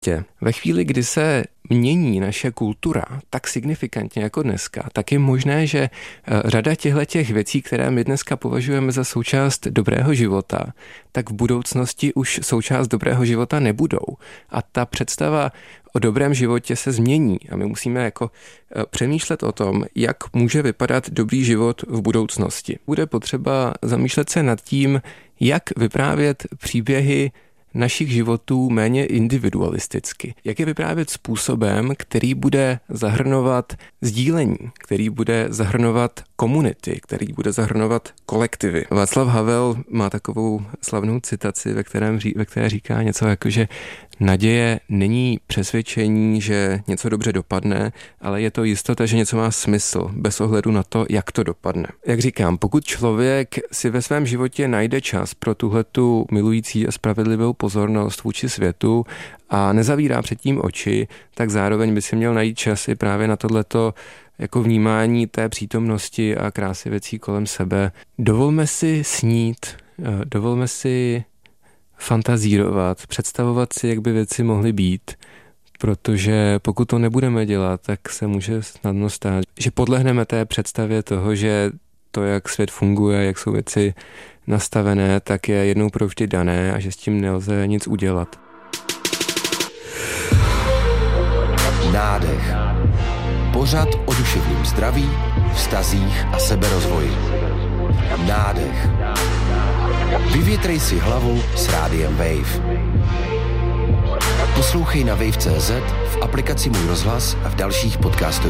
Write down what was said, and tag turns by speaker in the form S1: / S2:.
S1: Ve chvíli, kdy se mění naše kultura tak signifikantně jako dneska, tak je možné, že řada těchto věcí, které my dneska považujeme za součást dobrého života, tak v budoucnosti už součást dobrého života nebudou. A ta představa o dobrém životě se změní a my musíme jako přemýšlet o tom, jak může vypadat dobrý život v budoucnosti. Bude potřeba zamýšlet se nad tím, jak vyprávět příběhy našich životů méně individualisticky. Jak je vyprávět způsobem, který bude zahrnovat sdílení, který bude zahrnovat komunity, který bude zahrnovat kolektivy. Václav Havel má takovou slavnou citaci, ve které říká něco jako, že naděje není přesvědčení, že něco dobře dopadne, ale je to jistota, že něco má smysl, bez ohledu na to, jak to dopadne. Jak říkám, pokud člověk si ve svém životě najde čas pro tuhletu milující a spravedlivou pozornost vůči světu a nezavírá předtím oči, tak zároveň by si měl najít čas i právě na tohleto jako vnímání té přítomnosti a krásy věcí kolem sebe. Dovolme si snít, dovolme si fantazírovat, představovat si, jak by věci mohly být, protože pokud to nebudeme dělat, tak se může snadno stát, že podlehneme té představě toho, že to, jak svět funguje, jak jsou věci nastavené, tak je jednou provždy dané a že s tím nelze nic udělat.
S2: Nádech. Pořad o duševním zdraví, vztazích a seberozvoji. Nádech. Vyvětrej si hlavu s rádiem Wave. Poslouchej na wave.cz, v aplikaci Můj rozhlas a v dalších podcastových